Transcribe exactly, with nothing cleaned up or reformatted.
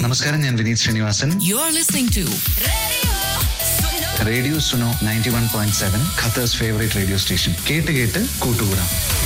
നമസ്കാരം, ഞാൻ Vineeth Sreenivasan. You're listening to radio Suno ninety one point seven, Qatar's favourite radio station. കേട്ട് കേട്ട് കൂട്ടുകൂടാം.